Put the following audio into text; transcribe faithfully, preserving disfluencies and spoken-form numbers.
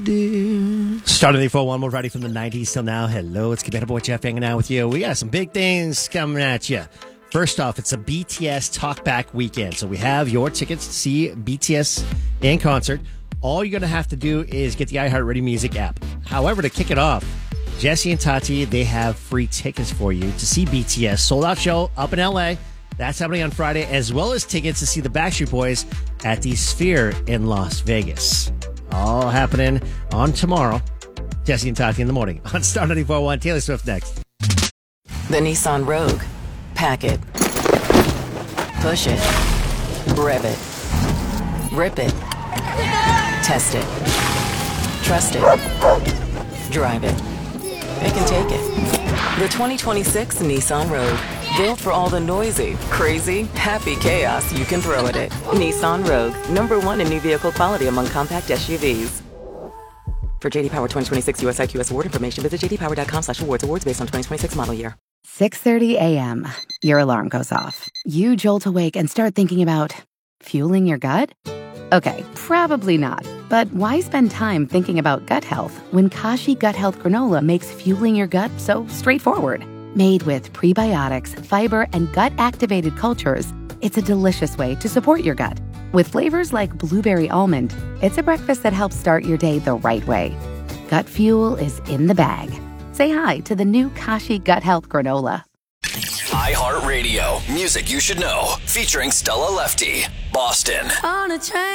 Started eight four one, more ready from the nineties till now. Hello, it's Kabeta Boy Jeff hanging out with you. We got some big things coming at you. First off, it's a B T S Talkback weekend. So we have your tickets to see B T S in concert. All you're going to have to do is get the iHeartRadio Music app. However, to kick it off, Jesse and Tati, they have free tickets for you to see B T S. Sold out show up in L A. That's happening on Friday, as well as tickets to see the Backstreet Boys at the Sphere in Las Vegas. All happening on tomorrow. Jesse and Tati in the morning on Star ninety-four point one. Taylor Swift next. The Nissan Rogue. Pack it. Push it. Rev it. Rip it. Test it. Trust it. Drive it. It can take it. The twenty twenty-six Nissan Rogue. Built for all the noisy, crazy, happy chaos you can throw at it. Nissan Rogue. Number one in new vehicle quality among compact S U Vs. For J D Power twenty twenty-six U S I Q S award information, visit j d power dot com slash awards. Awards based on twenty twenty-six model year. six thirty a.m. Your alarm goes off. You jolt awake and start thinking about fueling your gut? Okay, probably not. But why spend time thinking about gut health when Kashi Gut Health Granola makes fueling your gut so straightforward? Made with prebiotics, fiber, and gut-activated cultures, it's a delicious way to support your gut. With flavors like blueberry almond, it's a breakfast that helps start your day the right way. Gut fuel is in the bag. Say hi to the new Kashi Gut Health Granola. iHeartRadio, music you should know, featuring Stella Lefty, Boston. On a train.